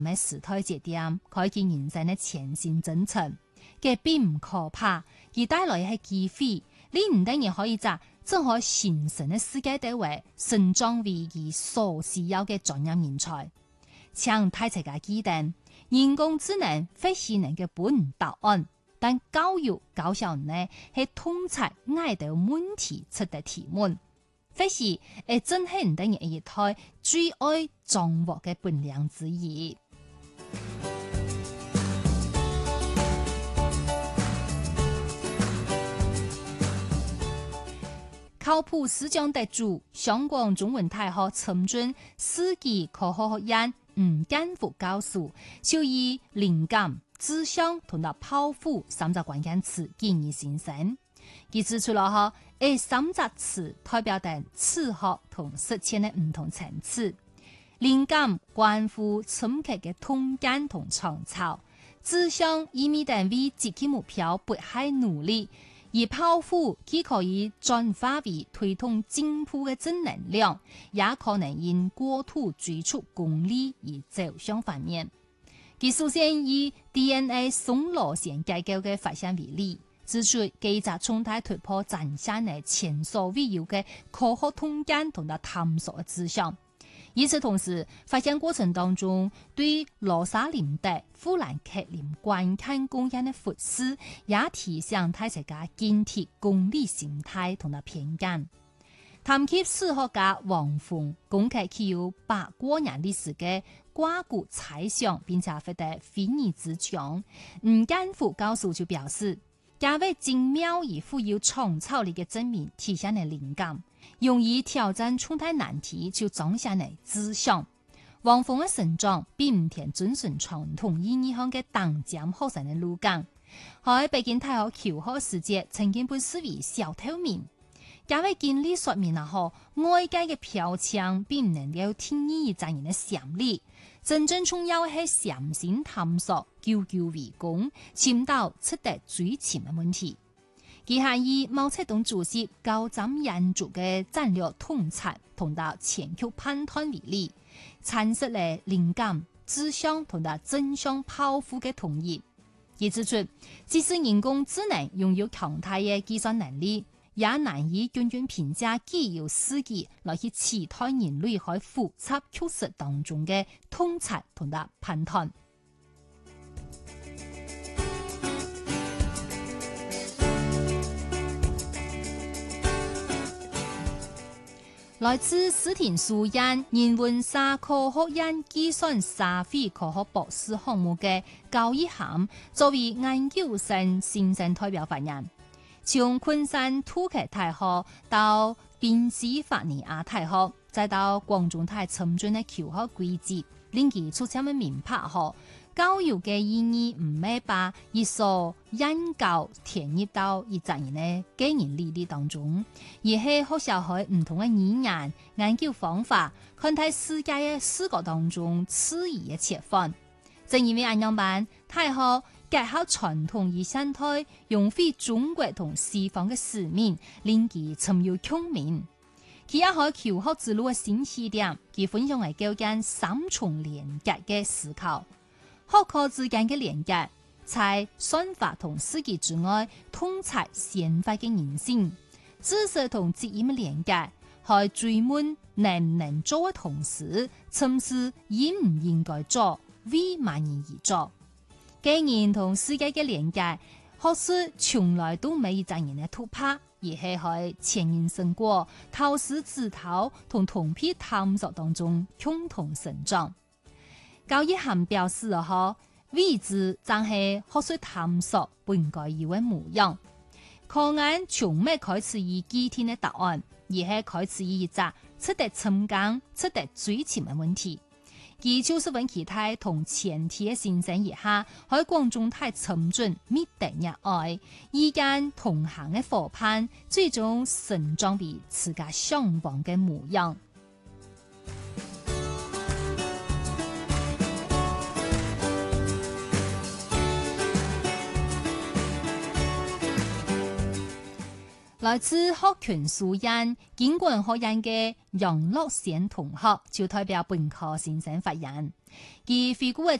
嘅時代節點，開啟人生嘅全新征程。嘅並唔可怕，而帶來嘅係機會。你唔等於可以在正好形成嘅世界地位，成長為佢所需要嘅專業人才。請大家記得，人工智能或許能夠本答案，但教育教小人呢係通察愛到問題出的題目。或許真係唔等於一台最愛掌握嘅本領之一。靠譜思想得主，香港中文大學陳俊世紀科學學院吳建福教授，就以靈感、志向同埋抱負三個關鍵詞建議先生。佢指出了三個詞代表着此學同實踐的唔同層次。靈感關乎深刻嘅洞見同創造，志向意味着為自己目標不懈努力。而抱負既可以轉化為推動進步嘅正能量，也可能因過度追求功利而走向反面。佢首先以 DNA 送螺旋結構嘅發現為例，指出幾隻重大突破展現嘅前所未有嘅科學洞見同埋探索嘅志向。與此同時，發現過程當中對羅莎林德、富蘭克林觀看貢獻的忽視，也提醒大家警惕功利心態同埋偏見。談及史學家王鳳，公開具有百多年歷史嘅掛骨猜想，並且獲得非議之獎。吳建福教授就表示，這位精妙而富有創造力嘅證明體現了靈感。用以挑戰重大難題，就彰顯了志向。王鳳嘅成長並唔填遵循傳統意義上嘅當尖學生嘅路徑。喺北京大學求學時節，曾經被視為小透明。這位經歷說明了外界嘅標籤並唔能夠定義一個人嘅潛力。真正重要係潛心探索、久久為功，尋找值得追尋嘅問題。佢係以毛澤東主席高瞻遠矚嘅戰略統策同到全球判斷為例，闡述了靈感、志向同到正向抱負嘅統一。佢指出，即使人工智能擁有強大嘅計算能力，也難以完全評價既有司機來去期待人類喺複雜曲折當中嘅統策同到判斷。來自斯廷書院人文社科學院計算社會科學博士項目嘅高一涵作為研究生先生代表發言，從昆山土克大學到賓夕法尼亞大學，再到廣州大學陳俊嘅求學軌跡，令佢出現嘅明白教育嘅意義唔係把一所研究填入到一個人嘅個人履歷當中，而係學小孩唔同嘅語言、研究方法，看待世界嘅視角當中質疑嘅切換。正因為咁樣辦，大學結合傳統與現代，融匯中國同西方嘅使命，令佢深有共鳴。佢也喺求學之路嘅新起點，佢分享係構建三重連結嘅思考。學科之間嘅連結，在算法同司機之外，通察憲法嘅人性；知識同責任嘅連結，喺追問能唔能做嘅同時，甚至應唔應該做，為乜嘢而做。個人同世界嘅連結，學術從來都唔係一個人嘅突破，而係喺前人成果、透視指導同同批探索當中共同成長。高一涵表示未知正係學術探索本該有嘅模樣。課案從未開始以既定嘅答案，而係開始以一個值得尋根、值得追尋嘅問題。佢就是問其他同前提嘅先生以下，喺廣眾大尋準密定熱愛，意見同行嘅夥伴，最終成長為自家向往嘅模樣。 來自學權書院經管學院嘅楊樂賢同學就代表本科先生發言，而回顧嘅